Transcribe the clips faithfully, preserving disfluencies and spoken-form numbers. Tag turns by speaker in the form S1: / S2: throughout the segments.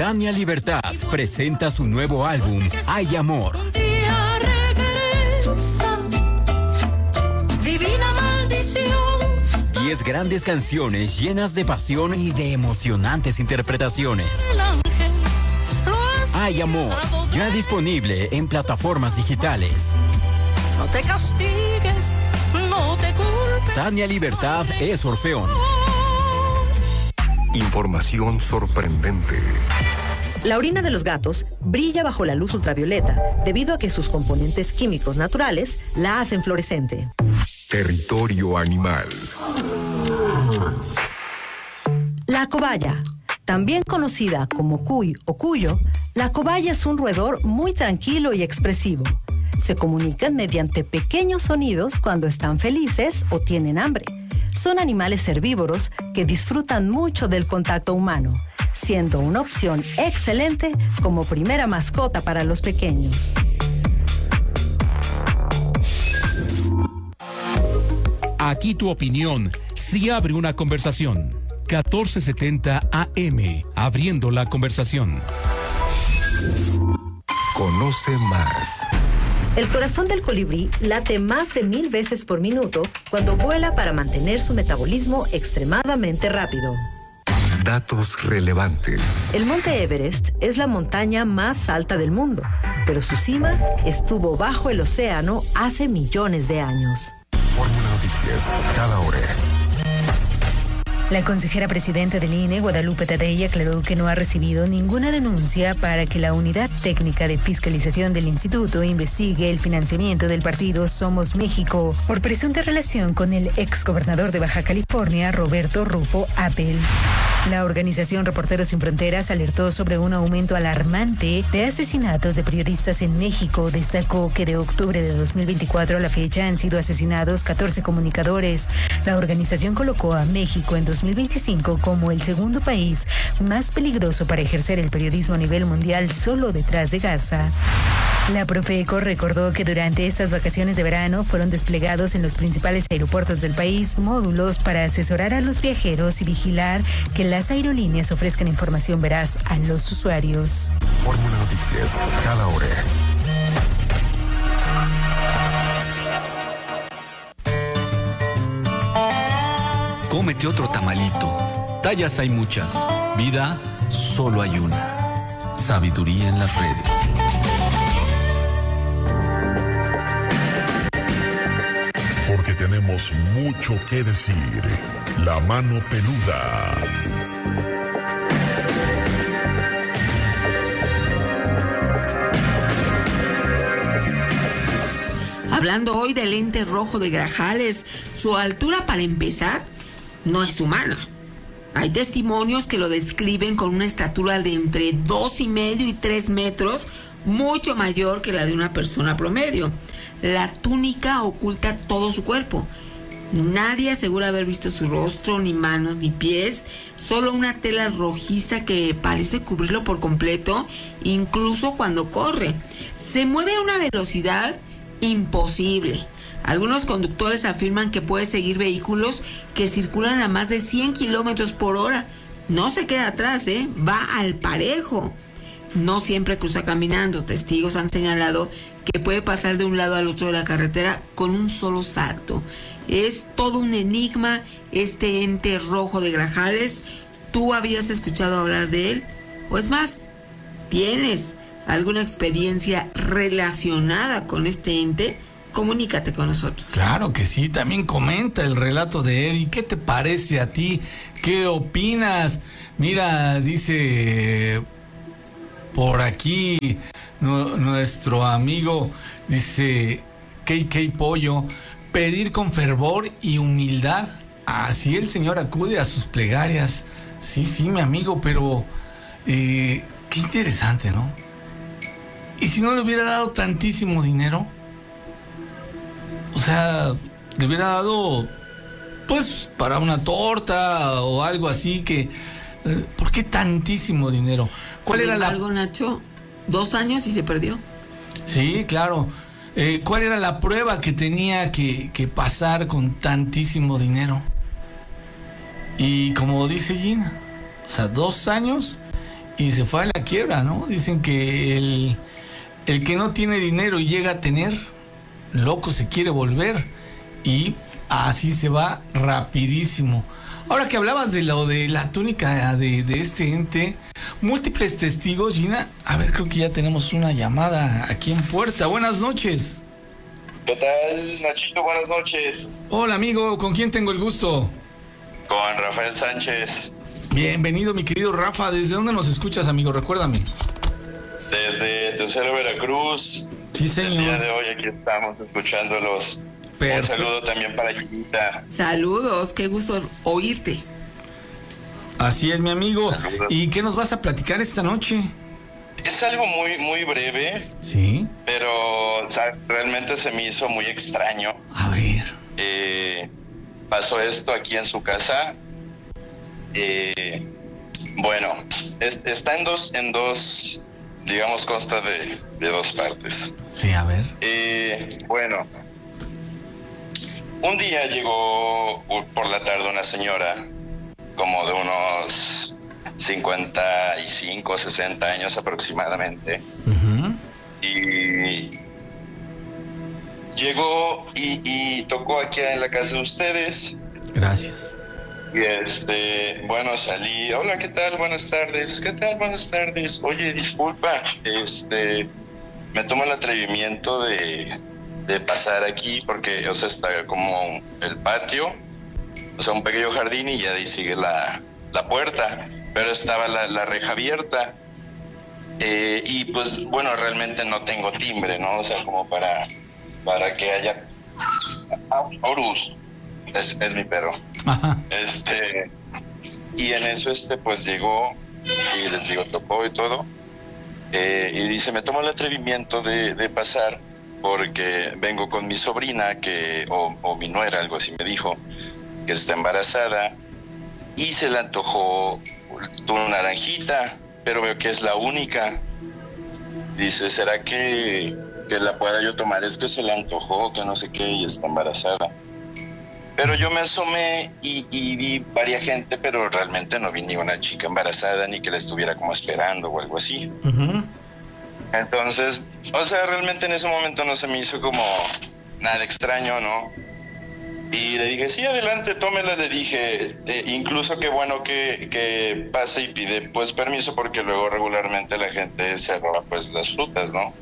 S1: Tania Libertad presenta su nuevo álbum, Hay Amor.
S2: Divina maldición.
S1: Diez grandes canciones llenas de pasión y de emocionantes interpretaciones. Hay Amor, ya disponible en plataformas digitales.
S2: No te castigues, no te culpes.
S1: Tania Libertad es Orfeón.
S3: Información sorprendente.
S4: La orina de los gatos brilla bajo la luz ultravioleta debido a que sus componentes químicos naturales la hacen fluorescente.
S3: Territorio animal.
S4: La cobaya, también conocida como cuy o cuyo, la cobaya es un roedor muy tranquilo y expresivo. Se comunican mediante pequeños sonidos cuando están felices o tienen hambre. Son animales herbívoros que disfrutan mucho del contacto humano, siendo una opción excelente como primera mascota para los pequeños.
S5: Aquí tu opinión sí abre una conversación. catorce setenta A M, abriendo la conversación.
S3: Conoce más.
S4: El corazón del colibrí late más de mil veces por minuto cuando vuela para mantener su metabolismo extremadamente rápido.
S3: Datos relevantes.
S4: El monte Everest es la montaña más alta del mundo, pero su cima estuvo bajo el océano hace millones de años.
S3: Fórmula Noticias, cada hora.
S6: La consejera presidenta del I N E, Guadalupe Tadei, aclaró que no ha recibido ninguna denuncia para que la Unidad Técnica de Fiscalización del Instituto investigue el financiamiento del partido Somos México por presunta relación con el exgobernador de Baja California, Roberto Rufo Appel. La organización Reporteros Sin Fronteras alertó sobre un aumento alarmante de asesinatos de periodistas en México. Destacó que de octubre de dos mil veinticuatro a la fecha han sido asesinados catorce comunicadores. La organización colocó a México en dos mil veinticinco como el segundo país más peligroso para ejercer el periodismo a nivel mundial, solo detrás de Gaza. La Profeco recordó que durante estas vacaciones de verano fueron desplegados en los principales aeropuertos del país módulos para asesorar a los viajeros y vigilar que las aerolíneas ofrezcan información veraz a los usuarios.
S3: Fórmula Noticias, cada hora.
S7: Cómete otro tamalito. Tallas hay muchas. Vida, solo hay una. Sabiduría en las redes.
S8: Porque tenemos mucho que decir. La mano peluda.
S9: Hablando hoy del ente rojo de Grajales, su altura, para empezar, no es humana. Hay testimonios que lo describen con una estatura de entre dos y medio y tres metros, mucho mayor que la de una persona promedio. La túnica oculta todo su cuerpo. Nadie asegura haber visto su rostro, ni manos, ni pies. Solo una tela rojiza que parece cubrirlo por completo, incluso cuando corre. Se mueve a una velocidad imposible. Algunos conductores afirman que puede seguir vehículos que circulan a más de cien kilómetros por hora. No se queda atrás, ¿eh? Va al parejo. No siempre cruza caminando. Testigos han señalado que puede pasar de un lado al otro de la carretera con un solo salto. Es todo un enigma este ente rojo de Grajales. ¿Tú habías escuchado hablar de él? O es más, ¿tienes alguna experiencia relacionada con este ente? Comunícate con nosotros.
S10: Claro que sí, también comenta el relato de Eddie. ¿Qué te parece a ti? ¿Qué opinas? Mira, dice por aquí nu- nuestro amigo, dice K K Pollo, pedir con fervor y humildad. Así el Señor acude a sus plegarias. Sí, sí, mi amigo, pero eh, qué interesante, ¿no? ¿Y si no le hubiera dado tantísimo dinero? O sea, le hubiera dado, pues, para una torta o algo así que... Eh, ¿por qué tantísimo dinero? ¿Cuál
S9: Sin
S10: era la...
S9: embargo, Nacho, dos años y se perdió.
S10: Sí, claro. Eh, ¿Cuál era la prueba que tenía que, que pasar con tantísimo dinero? Y como dice Gina, o sea, dos años y se fue a la quiebra, ¿no? Dicen que el, el que no tiene dinero y llega a tener, loco se quiere volver, y así se va rapidísimo. Ahora que hablabas de lo de la túnica de, de este ente, múltiples testigos, Gina, a ver, creo que ya tenemos una llamada aquí en puerta. Buenas noches.
S11: ¿Qué tal, Nachito? Buenas noches.
S10: Hola, amigo, ¿con quién tengo el gusto?
S11: Con Rafael Sánchez.
S10: Bienvenido, mi querido Rafa. ¿Desde dónde nos escuchas, amigo? Recuérdame.
S11: Desde Tercero, Veracruz.
S10: Sí, señor.
S11: El día de hoy aquí estamos escuchándolos. Perfecto. Un saludo también para Yuyita.
S9: Saludos, qué gusto oírte.
S10: Así es, mi amigo.
S11: Saludos.
S10: ¿Y qué nos vas a platicar esta noche?
S11: Es algo muy, muy breve.
S10: Sí.
S11: Pero, o sea, realmente se me hizo muy extraño.
S10: A ver.
S11: Eh, pasó esto aquí en su casa. Eh, bueno, es, está en dos, en dos, digamos, consta de, de dos partes.
S10: Sí, a ver.
S11: Eh, bueno, un día llegó por la tarde una señora, como de unos cincuenta y cinco, sesenta años aproximadamente,
S10: uh-huh.
S11: y llegó y, y tocó aquí en la casa de ustedes.
S10: Gracias.
S11: Y este, bueno, salí, hola, ¿qué tal? Buenas tardes, ¿qué tal? Buenas tardes. Oye, disculpa, este, me tomo el atrevimiento de, de pasar aquí porque, o sea, está como el patio, o sea, un pequeño jardín y ya de ahí sigue la, la puerta, pero estaba la, la reja abierta. Eh, y pues, bueno, realmente no tengo timbre, ¿no? O sea, como para, para que haya... Horus. Es, es mi perro.
S10: Ajá.
S11: Este, y en eso, este, pues llegó y les digo, tocó y todo. Eh, y dice, me tomo el atrevimiento de, de pasar porque vengo con mi sobrina, que o, o mi nuera, algo así me dijo, que está embarazada y se le antojó tu naranjita, pero veo que es la única. Dice, ¿será que, que la pueda yo tomar? Es que se le antojó, que no sé qué, y está embarazada. Pero yo me asomé y, y vi varias gente, pero realmente no vi ni una chica embarazada ni que la estuviera como esperando o algo así.
S10: Uh-huh.
S11: Entonces, o sea, realmente en ese momento no se me hizo como nada extraño, ¿no? Y le dije, sí, adelante, tómela, le dije, eh, incluso qué bueno que, que pase y pide pues permiso porque luego regularmente la gente se roba pues las frutas, ¿no?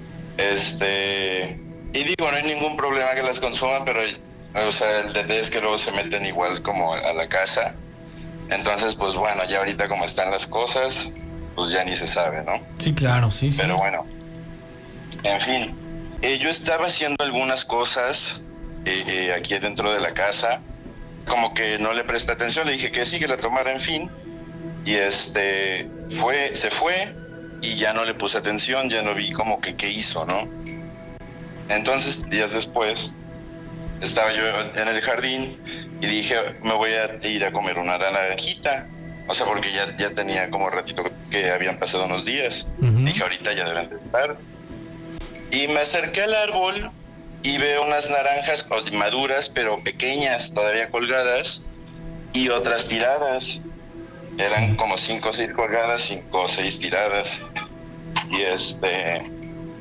S11: Este, y digo, no hay ningún problema que las consuman, pero... O sea, el detalle es que luego se meten igual como a la casa. Entonces, pues bueno, ya ahorita como están las cosas, pues ya ni se sabe, ¿no?
S10: Sí, claro, sí, sí.
S11: Pero bueno, en fin, eh, yo estaba haciendo algunas cosas eh, eh, aquí dentro de la casa, como que no le presté atención, le dije que sí, que la tomara, en fin. Y este, fue, se fue y ya no le puse atención, ya no vi como que qué hizo, ¿no? Entonces, días después... Estaba yo en el jardín y dije, me voy a ir a comer una naranjita. O sea, porque ya, ya tenía como ratito que habían pasado unos días. Uh-huh. Dije, ahorita ya deben de estar. Y me acerqué al árbol y veo unas naranjas maduras, pero pequeñas, todavía colgadas, y otras tiradas. Eran sí. como cinco o seis colgadas, cinco o seis tiradas. Y este...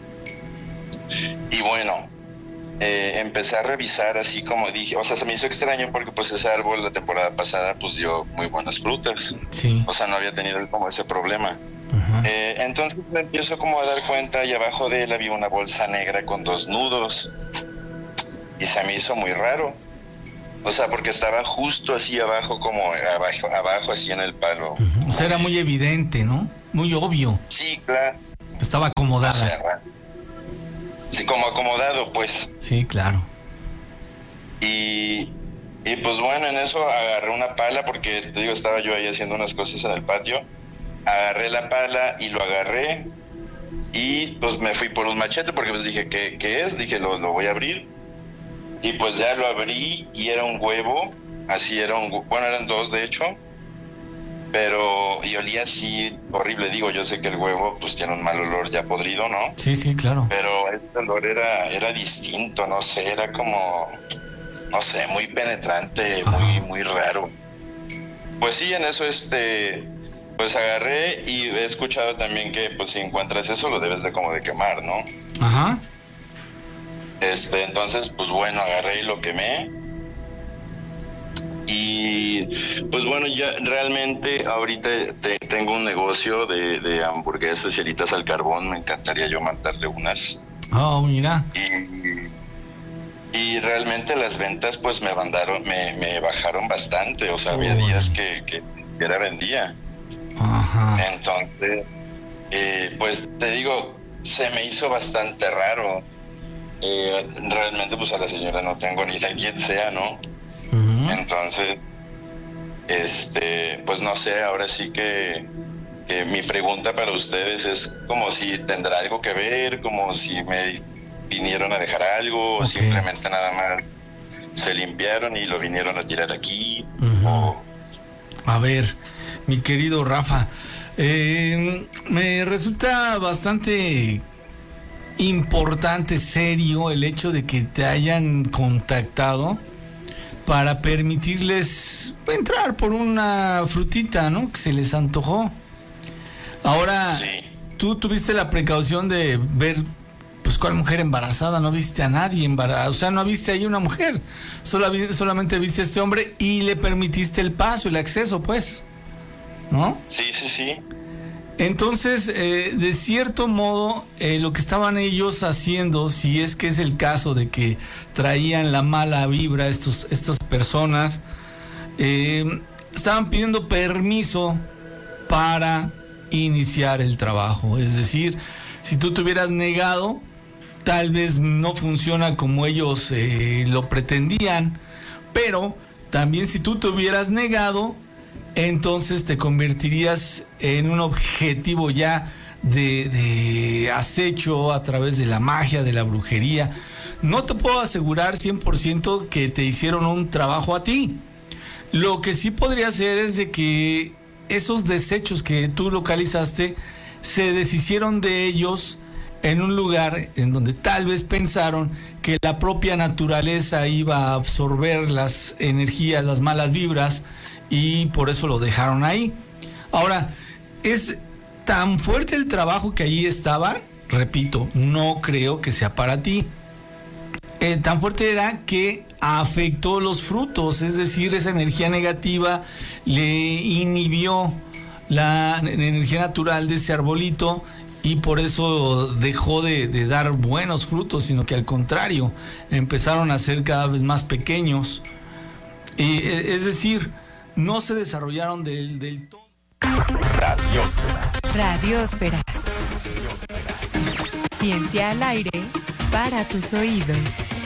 S11: Y bueno... Eh, empecé a revisar así como dije, o sea, se me hizo extraño porque pues ese árbol la temporada pasada pues dio muy buenas frutas,
S10: sí.
S11: O sea, no había tenido como ese problema. Uh-huh. eh, entonces me empiezo como a dar cuenta y abajo de él había una bolsa negra con dos nudos y se me hizo muy raro, o sea, porque estaba justo así abajo, como abajo, abajo así en el palo.
S10: Uh-huh. O sea, era muy evidente, ¿no? Muy obvio.
S11: Sí, claro.
S10: Estaba acomodada.
S11: O sea, sí, como acomodado, pues.
S10: Sí, claro.
S11: Y, y pues bueno, en eso agarré una pala, porque te digo, estaba yo ahí haciendo unas cosas en el patio. Agarré la pala y lo agarré. Y pues me fui por un machete, porque pues dije, ¿qué, qué es? Dije, lo, lo voy a abrir. Y pues ya lo abrí y era un huevo. Así era un... Bueno, eran dos, de hecho. Pero, y olía así horrible, digo, yo sé que el huevo pues tiene un mal olor ya podrido, ¿no?
S10: Sí, sí, claro.
S11: Pero este olor era, era distinto, no sé, era como, no sé, muy penetrante, muy, muy raro. Pues sí, en eso este, pues agarré y he escuchado también que pues si encuentras eso lo debes de como de quemar, ¿no?
S10: Ajá.
S11: Este, entonces, pues bueno, agarré y lo quemé. Y pues bueno, ya realmente ahorita te, tengo un negocio de, de hamburguesas y alitas al carbón. Me encantaría yo mandarle unas.
S10: Oh, mira.
S11: Y, y realmente las ventas pues me mandaron, me, me bajaron bastante. O sea, había oh. días que, que era vendía.
S10: Ajá.
S11: Entonces, eh, pues te digo, se me hizo bastante raro. Eh, realmente pues a la señora no tengo ni idea quién sea, ¿no? Uh-huh. Entonces, este, pues no sé, ahora sí que, que mi pregunta para ustedes es como si tendrá algo que ver, como si me vinieron a dejar algo, okay. o simplemente nada más se limpiaron y lo vinieron a tirar aquí. Uh-huh. o...
S10: A ver, mi querido Rafa, eh, me resulta bastante importante, serio, el hecho de que te hayan contactado para permitirles entrar por una frutita, ¿no? Que se les antojó. Ahora, sí. Tú tuviste la precaución de ver, pues, cuál mujer embarazada, no viste a nadie embarazada, o sea, no viste ahí una mujer, Solo, solamente viste a este hombre y le permitiste el paso, el acceso, pues, ¿no?
S11: Sí, sí, sí.
S10: Entonces, eh, de cierto modo, eh, lo que estaban ellos haciendo, si es que es el caso de que traían la mala vibra estos, estas personas, eh, estaban pidiendo permiso para iniciar el trabajo. Es decir, si tú te hubieras negado, tal vez no funciona como ellos eh, lo pretendían, pero también si tú te hubieras negado, entonces te convertirías en un objetivo ya de, de acecho a través de la magia, de la brujería. No te puedo asegurar cien por ciento que te hicieron un trabajo a ti. Lo que sí podría ser es de que esos desechos que tú localizaste se deshicieron de ellos en un lugar en donde tal vez pensaron que la propia naturaleza iba a absorber las energías, las malas vibras, y por eso lo dejaron ahí. Ahora, es tan fuerte el trabajo que ahí estaba, repito, no creo que sea para ti. Eh, tan fuerte era que afectó los frutos, es decir, esa energía negativa le inhibió la energía natural de ese arbolito y por eso dejó de, de dar buenos frutos, sino que al contrario, empezaron a ser cada vez más pequeños. Y, es decir, no se desarrollaron del, del todo.
S12: Radiósfera. Radiósfera. Ciencia al aire para tus oídos.